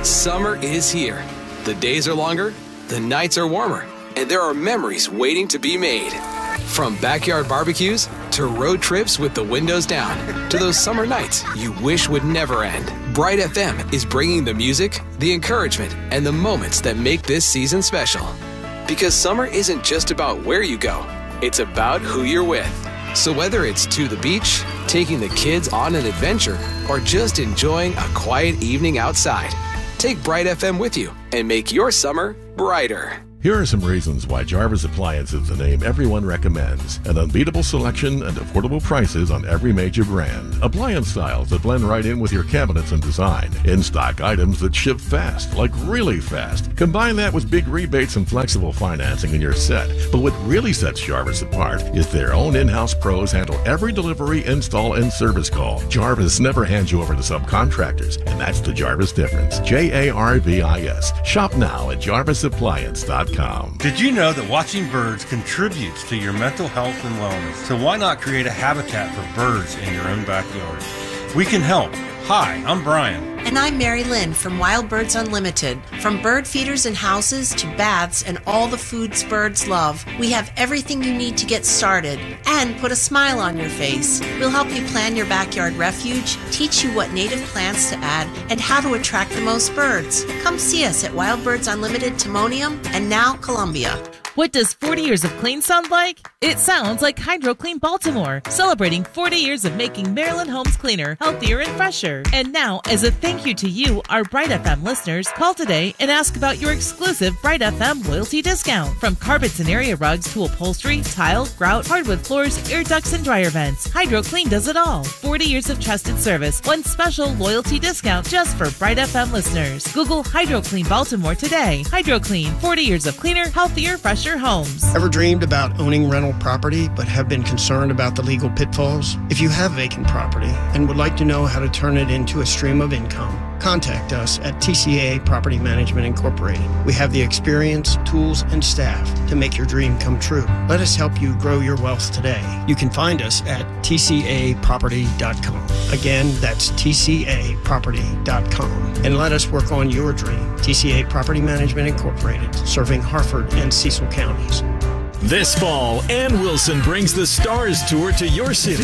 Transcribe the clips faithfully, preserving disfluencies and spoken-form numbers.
Summer is here. The days are longer, the nights are warmer, and there are memories waiting to be made. From backyard barbecues to road trips with the windows down to those summer nights you wish would never end. Bright F M is bringing the music, the encouragement, and the moments that make this season special. Because summer isn't just about where you go, it's about who you're with. So whether it's to the beach, taking the kids on an adventure, or just enjoying a quiet evening outside, take Bright F M with you and make your summer brighter. Here are some reasons why Jarvis Appliance is the name everyone recommends. An unbeatable selection and affordable prices on every major brand. Appliance styles that blend right in with your cabinets and design. In-stock items that ship fast, like really fast. Combine that with big rebates and flexible financing and you're set. But what really sets Jarvis apart is their own in-house pros handle every delivery, install, and service call. Jarvis never hands you over to subcontractors, and that's the Jarvis difference. J A R V I S. Shop now at jarvis appliance dot com. Did you know that watching birds contributes to your mental health and wellness? So why not create a habitat for birds in your own backyard? We can help. Hi, I'm Brian. And I'm Mary Lynn from Wild Birds Unlimited. From bird feeders and houses to baths and all the foods birds love, we have everything you need to get started and put a smile on your face. We'll help you plan your backyard refuge, teach you what native plants to add, and how to attract the most birds. Come see us at Wild Birds Unlimited Timonium and now Columbia. What does forty years of clean sound like? It sounds like HydroClean Baltimore, celebrating forty years of making Maryland homes cleaner, healthier, and fresher. And now, as a thank you to you, our Bright F M listeners, call today and ask about your exclusive Bright F M loyalty discount. From carpets and area rugs to upholstery, tile, grout, hardwood floors, air ducts, and dryer vents, HydroClean does it all. forty years of trusted service, one special loyalty discount just for Bright F M listeners. Google HydroClean Baltimore today. HydroClean, forty years of cleaner, healthier, fresher homes. Ever dreamed about owning rental property but have been concerned about the legal pitfalls? If you have vacant property and would like to know how to turn it into a stream of income, contact us at T C A Property Management Incorporated. We have the experience, tools, and staff to make your dream come true. Let us help you grow your wealth today. You can find us at T C A property dot com. Again, that's T C A property dot com. And let us work on your dream. T C A Property Management Incorporated, serving Harford and Cecil counties. This fall, Ann Wilson brings the Stars Tour to your city.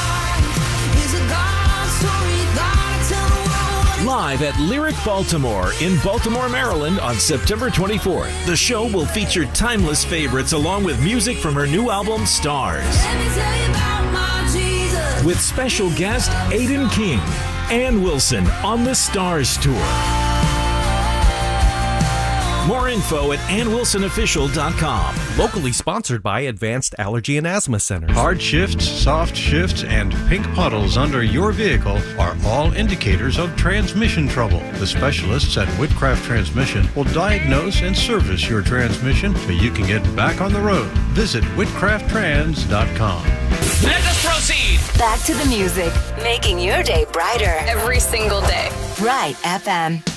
Live at Lyric Baltimore in Baltimore, Maryland on September twenty-fourth. The show will feature timeless favorites along with music from her new album, Stars. With special guest Aiden King. Ann Wilson on the Stars Tour. More info at ann wilson official dot com. Locally sponsored by Advanced Allergy and Asthma Centers. Hard shifts, soft shifts, and pink puddles under your vehicle are all indicators of transmission trouble. The specialists at Whitcraft Transmission will diagnose and service your transmission so you can get back on the road. Visit whitcraft trans dot com. Let us proceed. Back to the music, making your day brighter every single day. Bright F M.